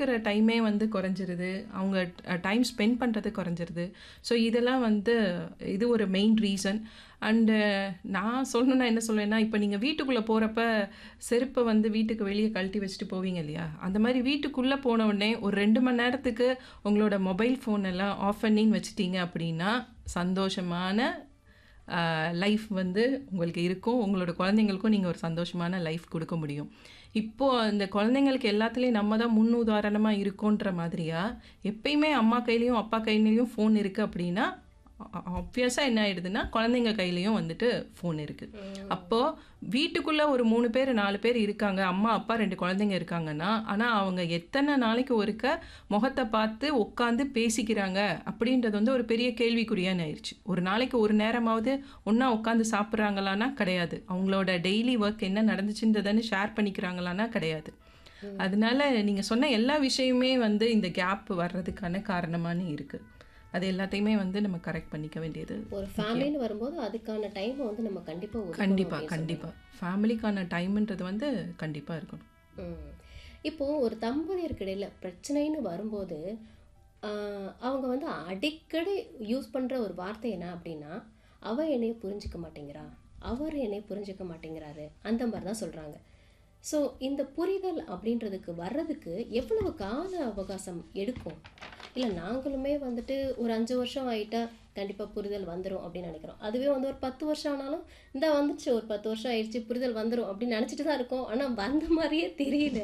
எடுத்துக்கிற டைமே வந்து குறைஞ்சிருது. அவங்க டைம் ஸ்பெண்ட் பண்ணுறது குறைஞ்சிருது. ஸோ இதெல்லாம் வந்து இது ஒரு மெயின் ரீசன். அண்டு நான் சொல்லணுன்னா என்ன சொல்லுவேன்னா, இப்போ நீங்கள் வீட்டுக்குள்ளே போகிறப்ப செருப்பை வந்து வீட்டுக்கு வெளியே கழட்டி வச்சுட்டு போவீங்க இல்லையா? அந்த மாதிரி வீட்டுக்குள்ளே போன உடனே ஒரு 2 மணி நேரத்துக்கு உங்களோட மொபைல் ஃபோன் எல்லாம் ஆஃப் பண்ணின்னு வச்சுட்டீங்க அப்படின்னா சந்தோஷமான லைஃப் வந்து உங்களுக்கு இருக்கும். உங்களோட குழந்தைங்களுக்கும் நீங்கள் ஒரு சந்தோஷமான லைஃப் கொடுக்க முடியும். இப்போது இந்த குழந்தைங்களுக்கு எல்லாத்துலேயும் நம்ம தான் முன் உதாரணமாக இருக்கோன்ற மாதிரியா எப்பயுமே அம்மா கையிலையும் அப்பா கையிலையும் ஃபோன் இருக்குது அப்படின்னா ஆப்வியஸாக என்ன ஆயிடுதுன்னா குழந்தைங்க கையிலையும் வந்துட்டு ஃபோன் இருக்குது. அப்போது வீட்டுக்குள்ளே ஒரு 3 பேர் 4 பேர் இருக்காங்க, அம்மா அப்பா 2 குழந்தைங்க இருக்காங்கன்னா, ஆனால் அவங்க எத்தனை நாளைக்கு ஒருக்க முகத்தை பார்த்து உட்காந்து பேசிக்கிறாங்க அப்படின்றது வந்து ஒரு பெரிய கேள்விக்குறியான்னு ஆயிடுச்சு. ஒரு நாளைக்கு ஒரு நேரமாவது ஒன்றா உட்காந்து சாப்பிட்றாங்களான்னா கிடையாது. அவங்களோட டெய்லி ஒர்க் என்ன நடந்துச்சுன்றதுன்னு ஷேர் பண்ணிக்கிறாங்களான்னா கிடையாது. அதனால நீங்கள் சொன்ன எல்லா விஷயமே வந்து இந்த கேப் வர்றதுக்கான காரணமானு இருக்குது. அது எல்லாத்தையுமே வந்து நம்ம கரெக்ட் பண்ணிக்க வேண்டியது. ஒரு ஃபேமிலின்னு வரும்போது அதுக்கான டைம் வந்து நம்ம கண்டிப்பாக ஃபேமிலிக்கான டைம்ன்றது வந்து கண்டிப்பாக இருக்கணும். இப்போது ஒரு தம்பதியருக்கு இடையில பிரச்சனைன்னு வரும்போது அவங்க வந்து அடிக்கடி யூஸ் பண்ணுற ஒரு வார்த்தை என்ன அப்படின்னா, அவ என்னைய புரிஞ்சிக்க மாட்டேங்கிறா, அவர் என்னை புரிஞ்சிக்க மாட்டேங்கிறாரு, அந்த மாதிரி தான் சொல்கிறாங்க. ஸோ இந்த புரிதல் அப்படின்றதுக்கு வர்றதுக்கு எவ்வளவு கால அவகாசம் எடுக்கும்? இல்லை நாங்களுமே வந்துட்டு ஒரு 5 வருஷம் ஆகிட்டா கண்டிப்பாக புரிதல் வந்துடும் அப்படின்னு நினைக்கிறோம். அதுவே வந்து ஒரு 10 வருஷம் ஆனாலும் இந்த வந்துச்சு, ஒரு 10 வருஷம் ஆயிடுச்சு புரிதல் வந்துடும் அப்படின்னு நினச்சிட்டு தான் இருக்கோம். ஆனால் வந்த மாதிரியே தெரியல.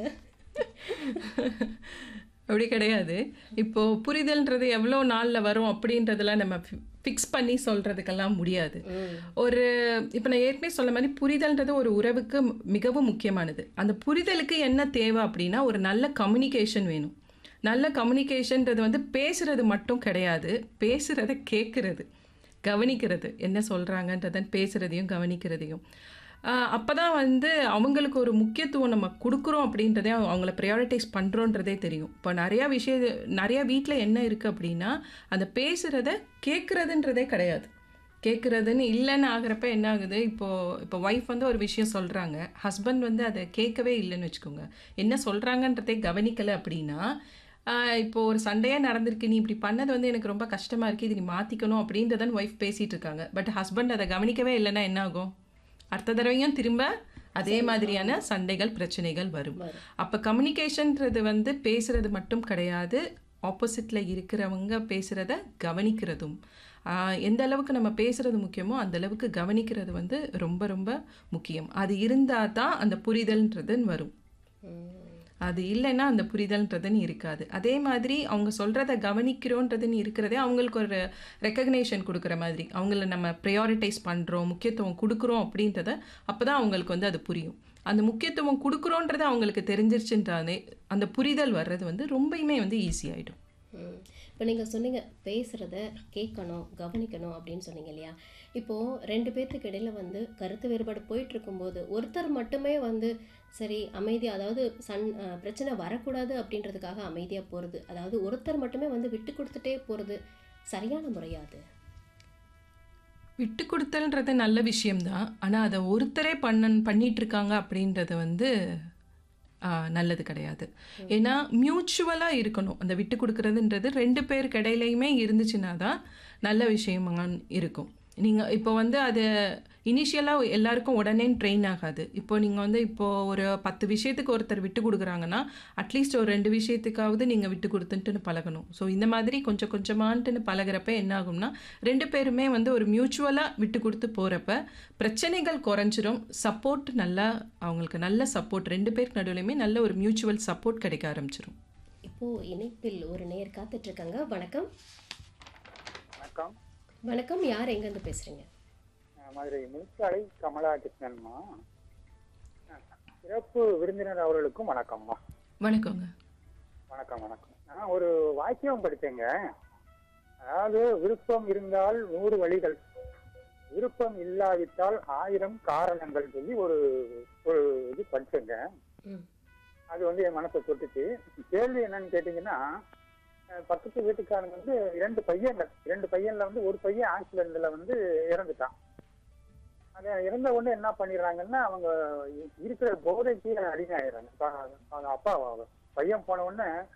அப்படி கிடையாது. இப்போது புரிதல்ன்றது எவ்வளோ நாளில் வரும் அப்படின்றதெல்லாம் நம்ம ஃபிக்ஸ் பண்ணி சொல்கிறதுக்கெல்லாம் முடியாது. ஒரு இப்போ நான் ஏற்கனவே சொல்ல மாதிரி புரிதல்ன்றது ஒரு உறவுக்கு மிகவும் முக்கியமானது. அந்த புரிதலுக்கு என்ன தேவை அப்படின்னா ஒரு நல்ல கம்யூனிகேஷன் வேணும். நல்ல கம்யூனிகேஷன்றது வந்து பேசுகிறது மட்டும் கிடையாது, பேசுகிறத கேட்குறது, கவனிக்கிறது, என்ன சொல்கிறாங்கன்றத பேசுகிறதையும் கவனிக்கிறதையும். அப்போ தான் வந்து அவங்களுக்கு ஒரு முக்கியத்துவம் நம்ம கொடுக்குறோம் அப்படின்றதே அவங்கள ப்ரையாரிட்டைஸ் பண்ணுறோன்றதே தெரியும். இப்போ நிறையா வீட்டில் என்ன இருக்குது அப்படின்னா அந்த பேசுகிறத கேட்குறதுன்றதே கிடையாது. கேட்குறதுன்னு இல்லைன்னு ஆகிறப்ப என்ன ஆகுது, இப்போ ஒய்ஃப் வந்து ஒரு விஷயம் சொல்கிறாங்க, ஹஸ்பண்ட் வந்து அதை கேட்கவே இல்லைன்னு வச்சுக்கோங்க, என்ன சொல்கிறாங்கன்றதே கவனிக்கலை அப்படின்னா, இப்போது ஒரு சண்டையாக நடந்திருக்கு, நீ இப்படி பண்ணது வந்து எனக்கு ரொம்ப கஷ்டமாக இருக்குது, இது நீ மாற்றிக்கணும் அப்படின்றதான் ஒய்ஃப் பேசிகிட்டு இருக்காங்க. பட் ஹஸ்பண்ட் அதை கவனிக்கவே இல்லைன்னா என்ன ஆகும், அடுத்த தடவையும் திரும்ப அதே மாதிரியான சண்டைகள் பிரச்சனைகள் வரும். அப்போ கம்யூனிகேஷன்றது வந்து பேசுகிறது மட்டும் கிடையாது, ஆப்போசிட்டில் இருக்கிறவங்க பேசுகிறத கவனிக்கிறதும். எந்த அளவுக்கு நம்ம பேசுகிறது முக்கியமோ அந்த அளவுக்கு கவனிக்கிறது வந்து ரொம்ப ரொம்ப முக்கியம். அது இருந்தால் தான் அந்த புரிதல்ன்றதுன்னு வரும். அது இல்லைன்னா அந்த புரிதல்ன்றதுன்னு இருக்காது. அதே மாதிரி அவங்க சொல்கிறத கவனிக்கிறோன்றதுன்னு இருக்கிறதே அவங்களுக்கு ஒரு ரெக்கக்னேஷன் கொடுக்குற மாதிரி, அவங்கள நம்ம ப்ரையாரிட்டைஸ் பண்ணுறோம், முக்கியத்துவம் கொடுக்குறோம் அப்படின்றத அப்போ தான் அவங்களுக்கு வந்து அது புரியும். அந்த முக்கியத்துவம் கொடுக்குறோன்றது அவங்களுக்கு தெரிஞ்சிருச்சுன்றாலே அந்த புரிதல் வர்றது வந்து ரொம்பவுமே வந்து ஈஸியாகிடும். இப்போ நீங்கள் சொன்னீங்க பேசுகிறத கேட்கணும், கவனிக்கணும் அப்படின்னு சொன்னீங்க இல்லையா? இப்போது 2 பேர்த்துக்கு இடையில வந்து கருத்து வேறுபாடு போயிட்டுருக்கும்போது ஒருத்தர் மட்டுமே வந்து சரி அமைதியாக, அதாவது பிரச்சனை வரக்கூடாது அப்படின்றதுக்காக அமைதியாக போகிறது, அதாவது ஒருத்தர் மட்டுமே வந்து விட்டு கொடுத்துட்டே போகிறது சரியான முறையாது? விட்டு கொடுத்தல்ன்றது நல்ல விஷயம்தான். ஆனால் அதை ஒருத்தரே பண்ணிகிட்ருக்காங்க அப்படின்றது வந்து நல்லது கிடையாது. ஏன்னா மியூச்சுவலாக இருக்கணும். அந்த விட்டு கொடுக்குறதுன்றது 2 பேருக்கு இடையிலையுமே இருந்துச்சுன்னா தான் நல்ல விஷயமாக இருக்கும். நீங்கள் இப்போ வந்து அது இனிஷியலாக எல்லாருக்கும் உடனே ட்ரெயின் ஆகாது. இப்போ நீங்கள் வந்து இப்போது ஒரு 10 விஷயத்துக்கு ஒருத்தர் விட்டு கொடுக்குறாங்கன்னா அட்லீஸ்ட் ஒரு 2 விஷயத்துக்காவது நீங்கள் விட்டு கொடுத்துட்டுன்னு பழகணும். ஸோ இந்த மாதிரி கொஞ்சம் கொஞ்சமான்ட்டுன்னு பழகிறப்ப என்ன ஆகும்னா 2 பேருமே வந்து ஒரு மியூச்சுவலாக விட்டு கொடுத்து போகிறப்ப பிரச்சனைகள் குறைஞ்சிரும். சப்போர்ட் நல்லா, அவங்களுக்கு நல்ல சப்போர்ட், 2 பேருக்கு நடுவுலையுமே நல்ல ஒரு மியூச்சுவல் சப்போர்ட் கிடைக்க ஆரம்பிச்சிடும். இப்போது இணைப்பில் ஒரு நேர் காத்துட்ருக்காங்க. வணக்கம். வணக்கம். வணக்கம், யார் எங்கேருந்து பேசுகிறீங்க? மதுரை முழுச்சாலை கமலா கிருஷ்ணன்மா. சிறப்பு விருந்தினர் அவர்களுக்கும் வணக்கம்மா. வணக்கங்க. வணக்கம் வணக்கம். நான் ஒரு வாக்கியம் படித்தேங்க. அதாவது விருப்பம் இருந்தால் 100 வழிகள், விருப்பம் இல்லாவிட்டால் 1000 காரணங்கள் சொல்லி ஒரு இது படிச்சேங்க. அது வந்து என் மனசை தொட்டுச்சு. கேள்வி என்னன்னு கேட்டீங்கன்னா, பக்கத்து வீட்டுக்காரங்க வந்து 2 பையன்ல வந்து ஒரு பையன் ஆக்சிடென்ட்ல வந்து இறந்துட்டான். அது இறந்த உடனே என்ன பண்ணிடுறாங்கன்னா அவங்க இருக்கிற போதைக்கு அடிமையாயிடுறாங்க. அப்பா பையன் போன உடனே